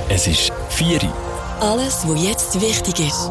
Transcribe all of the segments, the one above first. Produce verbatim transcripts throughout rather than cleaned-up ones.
Es ist vier Uhr. Alles, was jetzt wichtig ist.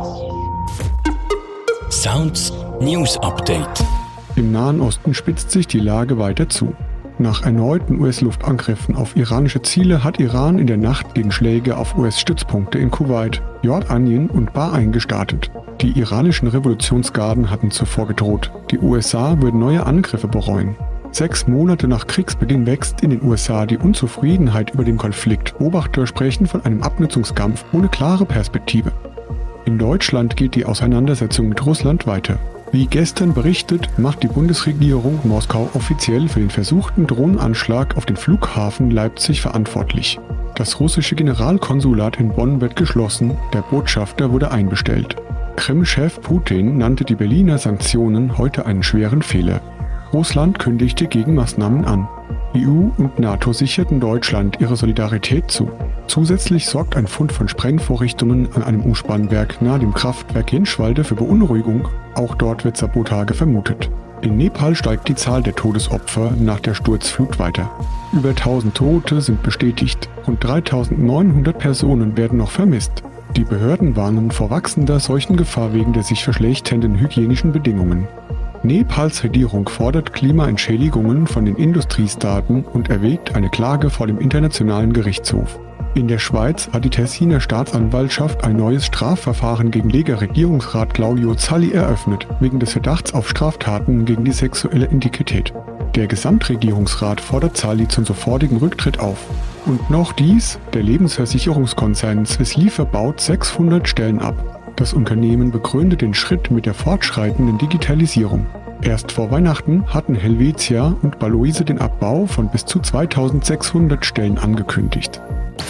Sounds News Update. Im Nahen Osten spitzt sich die Lage weiter zu. Nach erneuten U S-Luftangriffen auf iranische Ziele hat Iran in der Nacht Gegenschläge auf U S-Stützpunkte in Kuwait, Jordanien und Bahrain gestartet. Die iranischen Revolutionsgarden hatten zuvor gedroht, die U S A würden neue Angriffe bereuen. Sechs Monate nach Kriegsbeginn wächst in den U S A die Unzufriedenheit über den Konflikt. Beobachter sprechen von einem Abnutzungskampf ohne klare Perspektive. In Deutschland geht die Auseinandersetzung mit Russland weiter. Wie gestern berichtet, macht die Bundesregierung Moskau offiziell für den versuchten Drohnenanschlag auf den Flughafen Leipzig verantwortlich. Das russische Generalkonsulat in Bonn wird geschlossen, der Botschafter wurde einbestellt. Kreml-Chef Putin nannte die Berliner Sanktionen heute einen schweren Fehler. Russland kündigte Gegenmaßnahmen an. E U und NATO sicherten Deutschland ihre Solidarität zu. Zusätzlich sorgt ein Fund von Sprengvorrichtungen an einem Umspannwerk nahe dem Kraftwerk Jenschwalde für Beunruhigung. Auch dort wird Sabotage vermutet. In Nepal steigt die Zahl der Todesopfer nach der Sturzflut weiter. Über tausend Tote sind bestätigt und dreitausendneunhundert Personen werden noch vermisst. Die Behörden warnen vor wachsender Seuchengefahr wegen der sich verschlechternden hygienischen Bedingungen. Nepals Regierung fordert Klimaentschädigungen von den Industriestaaten und erwägt eine Klage vor dem Internationalen Gerichtshof. In der Schweiz hat die Tessiner Staatsanwaltschaft ein neues Strafverfahren gegen Lega Regierungsrat Claudio Zalli eröffnet, wegen des Verdachts auf Straftaten gegen die sexuelle Integrität. Der Gesamtregierungsrat fordert Zalli zum sofortigen Rücktritt auf. Und noch dies: Der Lebensversicherungskonzern Swiss Life baut sechshundert Stellen ab. Das Unternehmen begründet den Schritt mit der fortschreitenden Digitalisierung. Erst vor Weihnachten hatten Helvetia und Baloise den Abbau von bis zu zweitausendsechshundert Stellen angekündigt.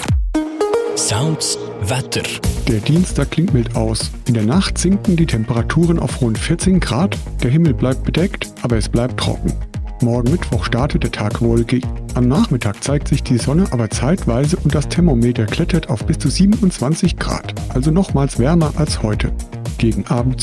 Sounds Wetter. Der Dienstag klingt mild aus. In der Nacht sinken die Temperaturen auf rund vierzehn Grad. Der Himmel bleibt bedeckt, aber es bleibt trocken. Morgen Mittwoch startet der Tag wolkig. Am Nachmittag zeigt sich die Sonne aber zeitweise und das Thermometer klettert auf bis zu siebenundzwanzig Grad, also nochmals wärmer als heute. Gegen Abend